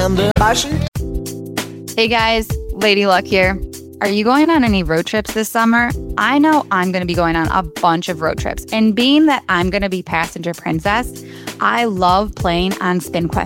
Hey guys, Lady Luck here. Are you going on any road trips this summer? I know I'm going to be going on a bunch of road trips. And being that I'm going to be passenger princess, I love playing on SpinQuest